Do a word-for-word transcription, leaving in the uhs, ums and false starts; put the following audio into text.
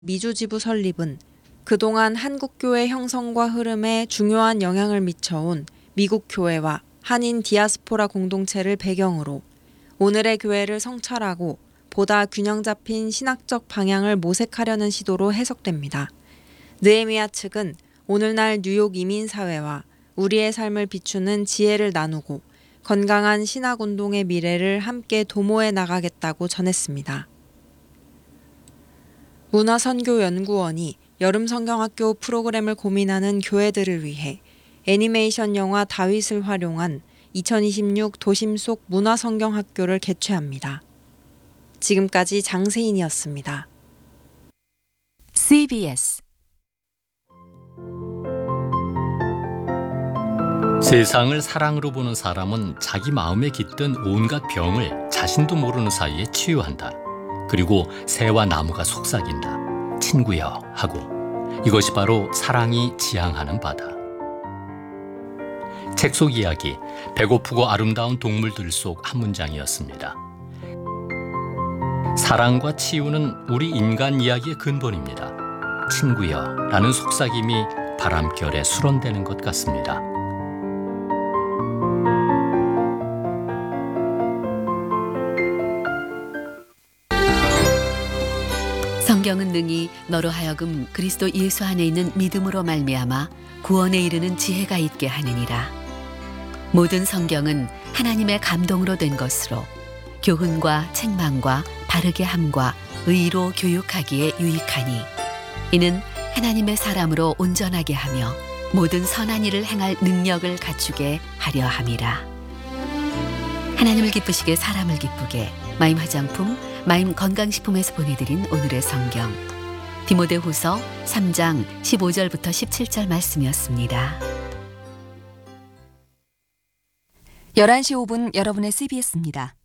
미주지부 설립은 그동안 한국교회 형성과 흐름에 중요한 영향을 미쳐온 미국 교회와 한인 디아스포라 공동체를 배경으로 오늘의 교회를 성찰하고 보다 균형 잡힌 신학적 방향을 모색하려는 시도로 해석됩니다. 느헤미야 측은 오늘날 뉴욕 이민사회와 우리의 삶을 비추는 지혜를 나누고 건강한 신학운동의 미래를 함께 도모해 나가겠다고 전했습니다. 문화선교연구원이 여름성경학교 프로그램을 고민하는 교회들을 위해 애니메이션 영화 다윗을 활용한 이천이십육 도심 속 문화성경학교를 개최합니다. 지금까지 장세인이었습니다. 씨비에스 세상을 사랑으로 보는 사람은 자기 마음에 깃든 온갖 병을 자신도 모르는 사이에 치유한다. 그리고 새와 나무가 속삭인다. 친구여 하고. 이것이 바로 사랑이 지향하는 바다. 책 속 이야기, 배고프고 아름다운 동물들 속 한 문장이었습니다. 사랑과 치유는 우리 인간 이야기의 근본입니다. 친구여 라는 속삭임이 바람결에 수론되는 것 같습니다. 성경은 능히 너로 하여금 그리스도 예수 안에 있는 믿음으로 말미암아 구원에 이르는 지혜가 있게 하느니라. 모든 성경은 하나님의 감동으로 된 것으로 교훈과 책망과 바르게 함과 의로 교육하기에 유익하니 이는 하나님의 사람으로 온전하게 하며 모든 선한 일을 행할 능력을 갖추게 하려 함이라. 하나님을 기쁘시게 사람을 기쁘게 마임 화장품 마임 건강식품에서 보내드린 오늘의 성경 디모데후서 삼 장 십오 절부터 십칠 절 말씀이었습니다. 열한 시 오 분 여러분의 씨비에스입니다.